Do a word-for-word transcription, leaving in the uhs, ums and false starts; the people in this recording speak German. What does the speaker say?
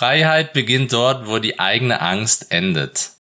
Freiheit beginnt dort, wo die eigene Angst endet.